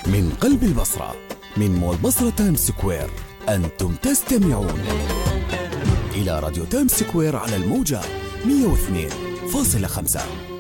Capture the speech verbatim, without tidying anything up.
من قلب البصرة، من مول بصرة تايمز سكوير، أنتم تستمعون إلى راديو تايمز سكوير على الموجة مئة واثنين فاصلة خمسة.